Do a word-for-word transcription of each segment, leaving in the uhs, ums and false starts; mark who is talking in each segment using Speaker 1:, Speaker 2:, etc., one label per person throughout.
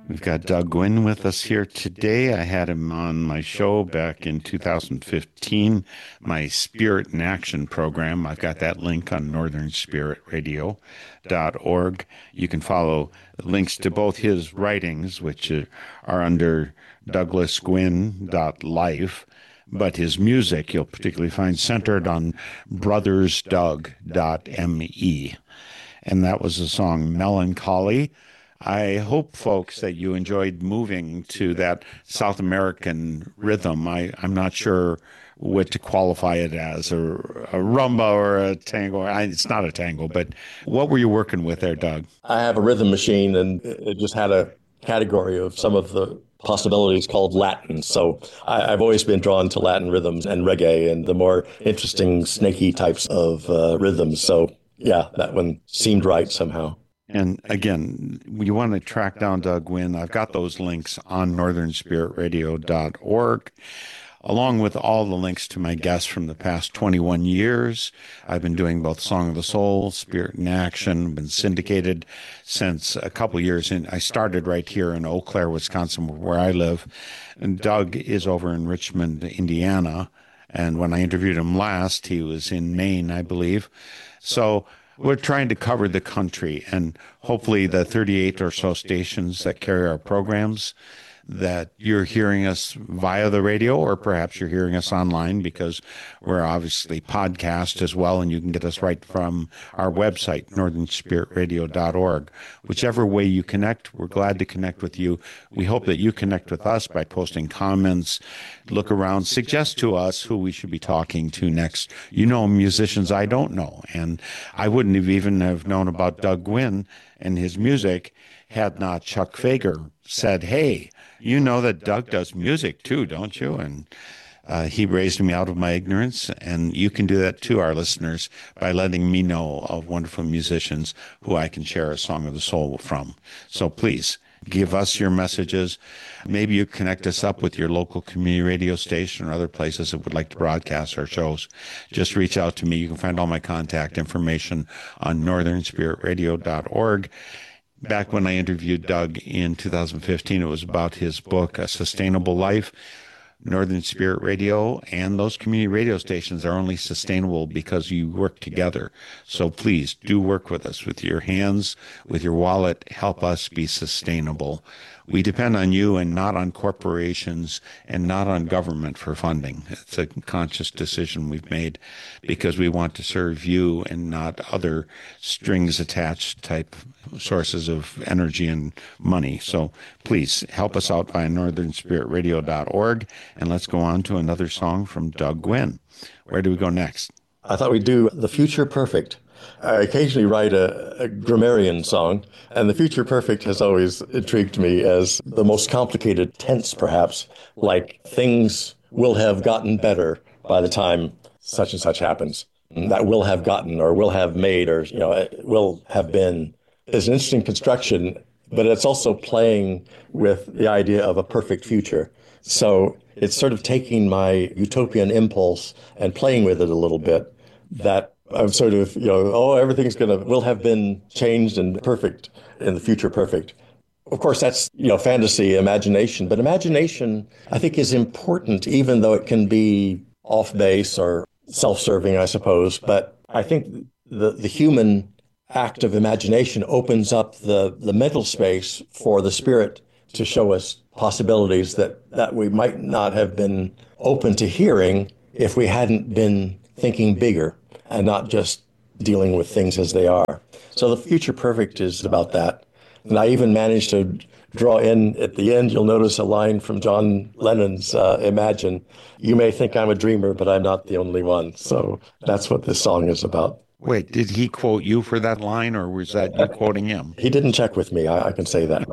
Speaker 1: We've got Doug Gwynn with us here today. I had him on my show back in two thousand fifteen, my Spirit in Action program. I've got that link on northern spirit radio dot org. You can follow links to both his writings, which are under douglas gwynn dot life, but his music you'll particularly find centered on brothers doug dot me. And that was the song Melancholy. I hope, folks, that you enjoyed moving to that South American rhythm. I, I'm not sure what to qualify it as, a, a rumba or a tango. I, it's not a tango, but what were you working with there, Doug?
Speaker 2: I have a rhythm machine, and it just had a category of some of the possibilities called Latin. So I, I've always been drawn to Latin rhythms and reggae and the more interesting, snaky types of uh, rhythms. So yeah, that one seemed right somehow.
Speaker 1: And again, you want to track down Doug Gwynn, I've got those links on northern spirit radio dot org, along with all the links to my guests from the past twenty-one years. I've been doing both Song of the Soul, Spirit in Action, been syndicated since a couple of years. And I started right here in Eau Claire, Wisconsin, where I live. And Doug is over in Richmond, Indiana. And when I interviewed him last, he was in Maine, I believe. So we're trying to cover the country, and hopefully the thirty-eight or so stations that carry our programs, that you're hearing us via the radio, or perhaps you're hearing us online, because we're obviously podcast as well, and you can get us right from our website, northern spirit radio dot org. Whichever way you connect, we're glad to connect with you. We hope that you connect with us by posting comments, look around, suggest to us who we should be talking to next. You know musicians I don't know, and I wouldn't have even have known about Doug Gwynn and his music had not Chuck Fager said, hey, you know that Doug does music too, don't you? And uh, he raised me out of my ignorance, and you can do that too, our listeners, by letting me know of wonderful musicians who I can share a Song of the Soul from. So please, give us your messages. Maybe you connect us up with your local community radio station or other places that would like to broadcast our shows. Just reach out to me. You can find all my contact information on northern spirit radio dot org. Back when I interviewed Doug in two thousand fifteen, it was about his book, A Sustainable Life. Northern Spirit Radio and those community radio stations are only sustainable because you work together. So please do work with us with your hands, with your wallet. Help us be sustainable. We depend on you and not on corporations and not on government for funding. It's a conscious decision we've made because we want to serve you and not other strings attached type sources of energy and money. So please help us out by northern spirit radio dot org, and let's go on to another song from Doug Gwynn. Where do we go next?
Speaker 2: I thought we'd do The Future Perfect. I occasionally write a, a grammarian song, and The Future Perfect has always intrigued me as the most complicated tense, perhaps, like things will have gotten better by the time such and such happens. That will have gotten or will have made or, you know, will have been is an interesting construction, but it's also playing with the idea of a perfect future. So it's sort of taking my utopian impulse and playing with it a little bit, that I'm sort of, you know, oh, everything's going to, will have been changed and perfect in the future perfect. Of course, that's, you know, fantasy, imagination, but imagination, I think, is important, even though it can be off base or self-serving, I suppose. But I think the, the human act of imagination opens up the, the mental space for the spirit to show us possibilities that, that we might not have been open to hearing if we hadn't been thinking bigger and not just dealing with things as they are. So The Future Perfect is about that. And I even managed to draw in at the end, you'll notice a line from John Lennon's uh, Imagine. You may think I'm a dreamer, but I'm not the only one. So that's what this song is about.
Speaker 1: Wait, did he quote you for that line, or was that you quoting him?
Speaker 2: He didn't check with me. I, I can say that.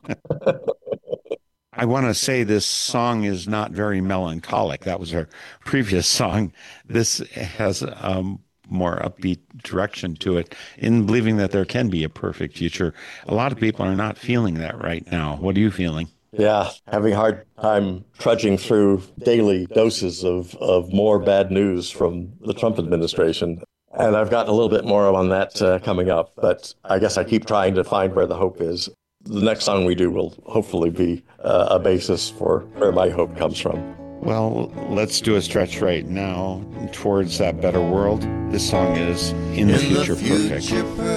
Speaker 1: I want to say this song is not very melancholic. That was our previous song. This has um more upbeat direction to it in believing that there can be a perfect future. A lot of people are not feeling that right now. What are you feeling?
Speaker 2: Yeah, having a hard time trudging through daily doses of, of more bad news from the Trump administration. And I've got a little bit more on that uh, coming up, but I guess I keep trying to find where the hope is. the next song we do will hopefully be uh, a basis for where my hope comes from.
Speaker 1: Well, let's do a stretch right now towards that better world. This song is In the Future Perfect.